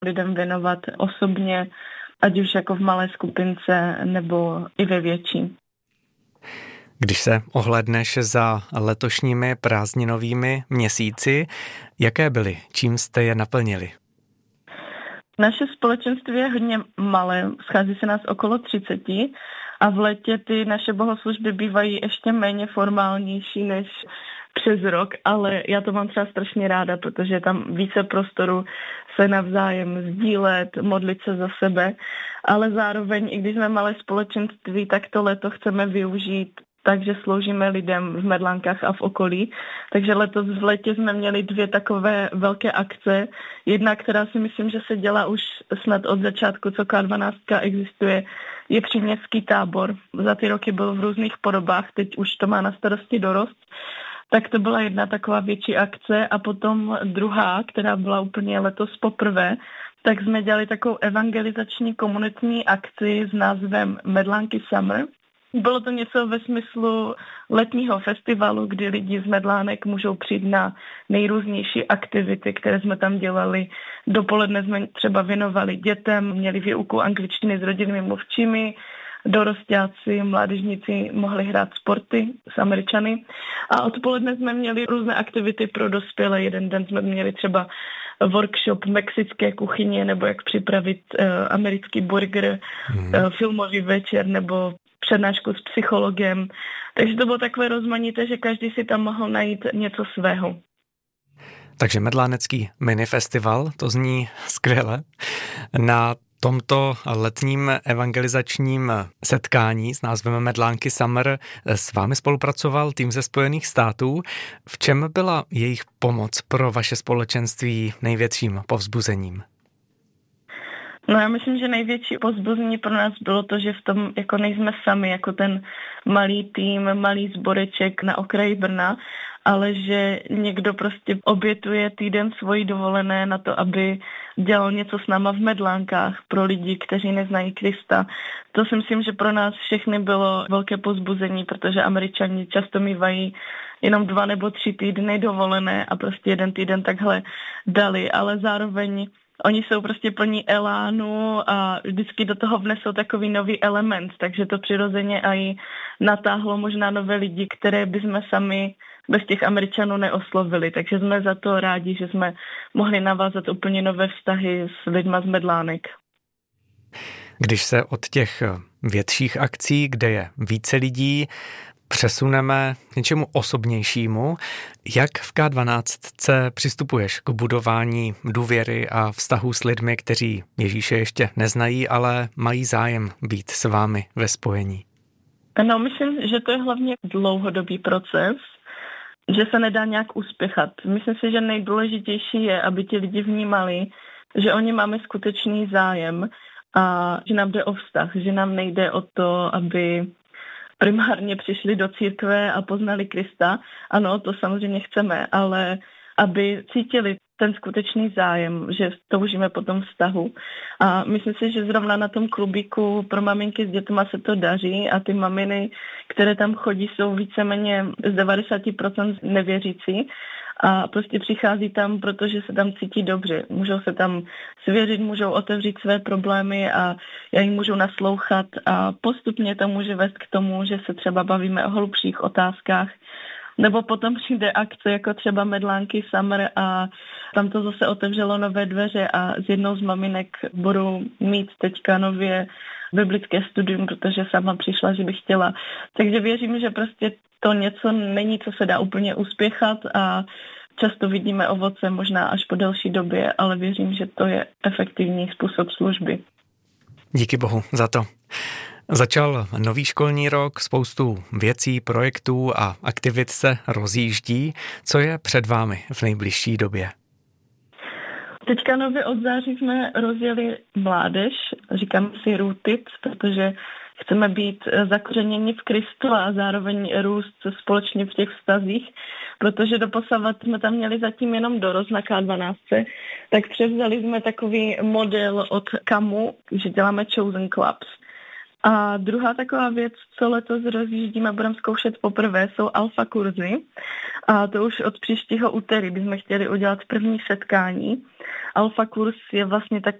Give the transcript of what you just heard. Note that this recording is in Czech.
lidem věnovat osobně, ať už jako v malé skupince nebo i ve větší. Když se ohlédneš za letošními prázdninovými měsíci, jaké byly? Čím jste je naplnili? Naše společenství je hodně malé, schází se nás okolo 30 a v létě ty naše bohoslužby bývají ještě méně formálnější než přes rok, ale já to mám třeba strašně ráda, protože je tam více prostoru se navzájem sdílet, modlit se za sebe, ale zároveň, i když jsme malé společenství, tak to léto chceme využít, takže sloužíme lidem v Medlánkách a v okolí. Takže letos v létě jsme měli 2 takové velké akce. Jedna, která si myslím, že se dělá už snad od začátku, co K12 existuje, je příměstský tábor. Za ty roky byl v různých podobách, teď už to má na starosti dorost. Tak to byla jedna taková větší akce a potom druhá, která byla úplně letos poprvé, tak jsme dělali takovou evangelizační komunitní akci s názvem Medlánky Summer. Bylo to něco ve smyslu letního festivalu, kdy lidi z Medlánek můžou přijít na nejrůznější aktivity, které jsme tam dělali. Dopoledne jsme třeba věnovali dětem, měli výuku angličtiny s rodinnými mluvčími, dorostáci, mládežníci mohli hrát sporty s Američany a odpoledne jsme měli různé aktivity pro dospělé. Jeden den jsme měli třeba workshop mexické kuchyně nebo jak připravit americký burger, filmový večer nebo přednášku s psychologem. Takže to bylo takové rozmanité, že každý si tam mohl najít něco svého. Takže Medlánecký minifestival, to zní skvěle. Na tomto letním evangelizačním setkání s názvem Medlánky Summer s vámi spolupracoval tým ze Spojených států. V čem byla jejich pomoc pro vaše společenství největším povzbuzením? No já myslím, že největší povzbuzení pro nás bylo to, že v tom jako nejsme sami, jako ten malý tým, malý sboreček na okraji Brna, ale že někdo prostě obětuje týden svojí dovolené na to, aby dělal něco s náma v Medlánkách pro lidi, kteří neznají Krista. To si myslím, že pro nás všechny bylo velké povzbuzení, protože Američani často mívají jenom 2 nebo 3 týdny dovolené a prostě jeden týden takhle dali, ale zároveň oni jsou prostě plní elánu a vždycky do toho vnesou takový nový element, takže to přirozeně i natáhlo možná nové lidi, které bychom sami bez těch Američanů neoslovili. Takže jsme za to rádi, že jsme mohli navázat úplně nové vztahy s lidma z Medlánek. Když se od těch větších akcí, kde je více lidí, přesuneme k něčemu osobnějšímu, jak v K12 přistupuješ k budování důvěry a vztahu s lidmi, kteří Ježíše ještě neznají, ale mají zájem být s vámi ve spojení? No, myslím, že to je hlavně dlouhodobý proces, že se nedá nějak uspěchat. Myslím si, že nejdůležitější je, aby ti lidi vnímali, že oni máme skutečný zájem a že nám jde o vztah, že nám nejde o to, aby primárně přišli do církve a poznali Krista. Ano, to samozřejmě chceme, ale aby cítili ten skutečný zájem, že toužíme po tom vztahu. A myslím si, že zrovna na tom klubíku pro maminky s dětma se to daří a ty maminy, které tam chodí, jsou víceméně z 90% nevěřící a prostě přichází tam, protože se tam cítí dobře. Můžou se tam svěřit, můžou otevřít své problémy a já jim můžu naslouchat a postupně to může vést k tomu, že se třeba bavíme o hlubších otázkách. Nebo potom přijde akce jako třeba Medlánky Summer a tam to zase otevřelo nové dveře a s jednou z maminek budu mít teďka nově biblické studium, protože sama přišla, že by chtěla. Takže věřím, že prostě to něco není, co se dá úplně uspěchat a často vidíme ovoce možná až po delší době, ale věřím, že to je efektivní způsob služby. Díky Bohu za to. Začal nový školní rok, spoustu věcí, projektů a aktivit se rozjíždí. Co je před vámi v nejbližší době? Teďka nově od září jsme rozjeli mládež, říkám si Rooted, protože chceme být zakořeněni v Kristu a zároveň růst společně v těch vztazích, protože doposavat jsme tam měli zatím jenom dorost na K12, tak převzali jsme takový model od KAMu, že děláme Chosen Clubs. A druhá taková věc, co letos rozjíždíme a budeme zkoušet poprvé, jsou alfa kurzy. A to už od příštího úterý bychom chtěli udělat první setkání. Alfa kurz je vlastně